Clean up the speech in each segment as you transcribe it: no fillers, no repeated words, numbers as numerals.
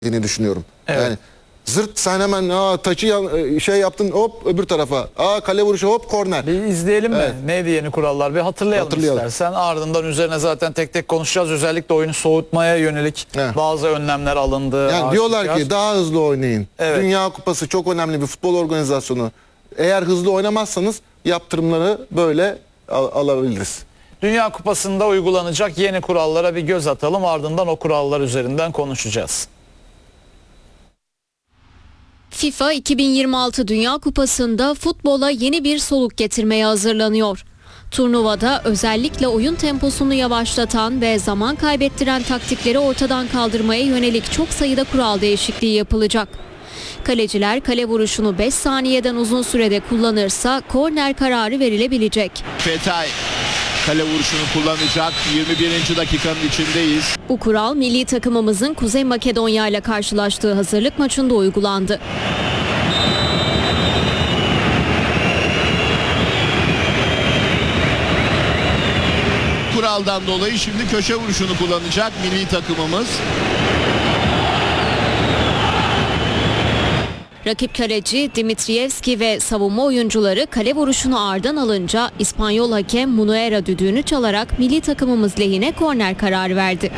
düşünüyorum. Evet. Yani zırt sen hemen taçı şey yaptın, hop öbür tarafa. Kale vuruşu, hop korner. Bir izleyelim mi? Evet. Neydi yeni kurallar? Bir hatırlayalım istersen. Ardından üzerine zaten tek tek konuşacağız. Özellikle oyunu soğutmaya yönelik bazı önlemler alındı. Yani diyorlar ki daha hızlı oynayın. Evet. Dünya Kupası çok önemli bir futbol organizasyonu. Eğer hızlı oynamazsanız yaptırımları böyle alabiliriz. Dünya Kupası'nda uygulanacak yeni kurallara bir göz atalım. Ardından o kurallar üzerinden konuşacağız. FIFA 2026 Dünya Kupası'nda futbola yeni bir soluk getirmeye hazırlanıyor. Turnuvada özellikle oyun temposunu yavaşlatan ve zaman kaybettiren taktikleri ortadan kaldırmaya yönelik çok sayıda kural değişikliği yapılacak. Kaleciler kale vuruşunu 5 saniyeden uzun sürede kullanırsa korner kararı verilebilecek. Fetay kale vuruşunu kullanacak. 21. dakikanın içindeyiz. Bu kural milli takımımızın Kuzey Makedonya ile karşılaştığı hazırlık maçında uygulandı. Kuraldan dolayı şimdi köşe vuruşunu kullanacak milli takımımız. Rakip kaleci Dimitrievski ve savunma oyuncuları kale vuruşunu ağırdan alınca İspanyol hakem Munuera düdüğünü çalarak milli takımımız lehine korner kararı verdi.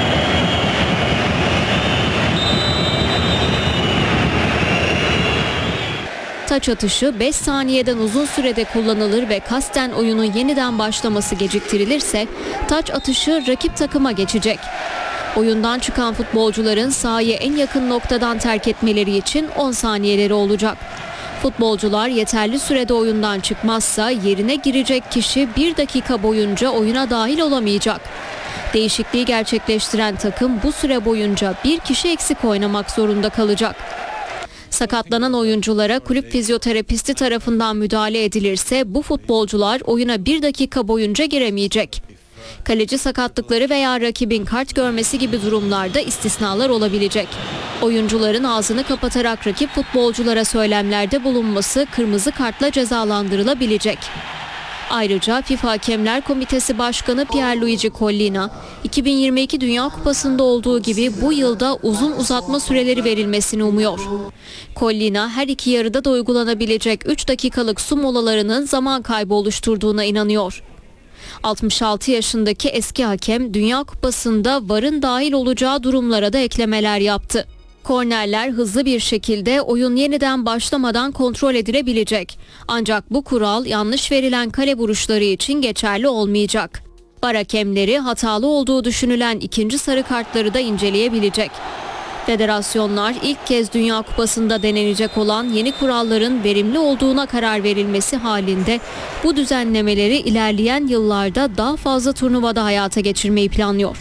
Taç atışı 5 saniyeden uzun sürede kullanılır ve kasten oyunun yeniden başlaması geciktirilirse taç atışı rakip takıma geçecek. Oyundan çıkan futbolcuların sahayı en yakın noktadan terk etmeleri için 10 saniyeleri olacak. Futbolcular yeterli sürede oyundan çıkmazsa yerine girecek kişi 1 dakika boyunca oyuna dahil olamayacak. Değişikliği gerçekleştiren takım bu süre boyunca bir kişi eksik oynamak zorunda kalacak. Sakatlanan oyunculara kulüp fizyoterapisti tarafından müdahale edilirse bu futbolcular oyuna 1 dakika boyunca giremeyecek. Kaleci sakatlıkları veya rakibin kart görmesi gibi durumlarda istisnalar olabilecek. Oyuncuların ağzını kapatarak rakip futbolculara söylemlerde bulunması kırmızı kartla cezalandırılabilecek. Ayrıca FIFA Hakemler Komitesi Başkanı Pierluigi Collina, 2022 Dünya Kupası'nda olduğu gibi bu yılda uzun uzatma süreleri verilmesini umuyor. Collina her iki yarıda da uygulanabilecek 3 dakikalık su molalarının zaman kaybı oluşturduğuna inanıyor. 66 yaşındaki eski hakem Dünya Kupası'nda VAR'ın dahil olacağı durumlara da eklemeler yaptı. Kornerler hızlı bir şekilde oyun yeniden başlamadan kontrol edilebilecek. Ancak bu kural yanlış verilen kale vuruşları için geçerli olmayacak. VAR hakemleri hatalı olduğu düşünülen ikinci sarı kartları da inceleyebilecek. Federasyonlar ilk kez Dünya Kupası'nda denenecek olan yeni kuralların verimli olduğuna karar verilmesi halinde bu düzenlemeleri ilerleyen yıllarda daha fazla turnuvada hayata geçirmeyi planlıyor.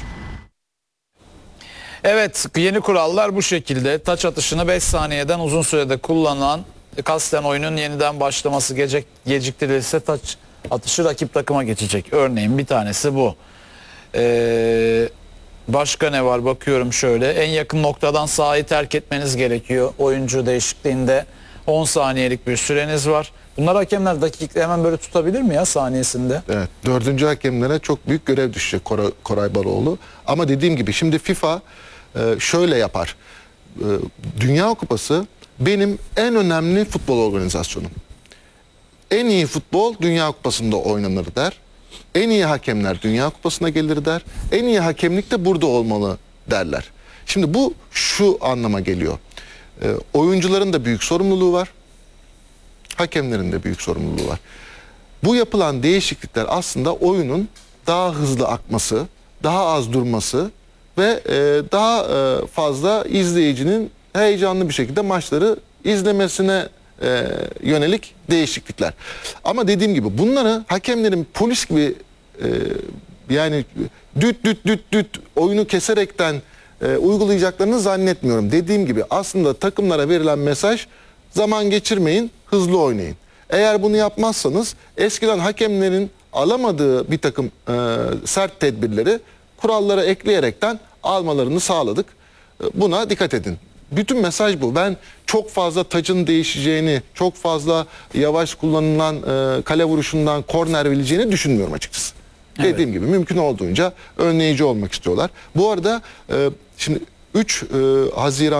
Evet, yeni kurallar bu şekilde. Taç atışını 5 saniyeden uzun sürede kullanan kasten oyunun yeniden başlaması geciktirilirse taç atışı rakip takıma geçecek. Örneğin bir tanesi bu. Başka ne var bakıyorum şöyle. En yakın noktadan sahayı terk etmeniz gerekiyor. Oyuncu değişikliğinde 10 saniyelik bir süreniz var. Bunlar hakemler dakika hemen böyle tutabilir mi ya saniyesinde? Evet. 4. hakemlere çok büyük görev düşecek Koray Baloğlu. Ama dediğim gibi şimdi FIFA şöyle yapar. Dünya Kupası benim en önemli futbol organizasyonum. En iyi futbol Dünya Kupası'nda oynanır der. En iyi hakemler Dünya Kupası'na gelir der. En iyi hakemlik de burada olmalı derler. Şimdi bu şu anlama geliyor. Oyuncuların da büyük sorumluluğu var. Hakemlerin de büyük sorumluluğu var. Bu yapılan değişiklikler aslında oyunun daha hızlı akması, daha az durması ve daha fazla izleyicinin heyecanlı bir şekilde maçları izlemesine yönelik değişiklikler. Ama dediğim gibi bunları hakemlerin polis gibi yani düt oyunu keserekten uygulayacaklarını zannetmiyorum. Dediğim gibi aslında takımlara verilen mesaj zaman geçirmeyin, hızlı oynayın. Eğer bunu yapmazsanız eskiden hakemlerin alamadığı bir takım sert tedbirleri kurallara ekleyerekten almalarını sağladık. Buna dikkat edin. Bütün mesaj bu. Ben çok fazla tacın değişeceğini, çok fazla yavaş kullanılan kale vuruşundan korner verileceğini düşünmüyorum açıkçası. Evet. Dediğim gibi mümkün olduğunca önleyici olmak istiyorlar. Bu arada şimdi 3 Haziran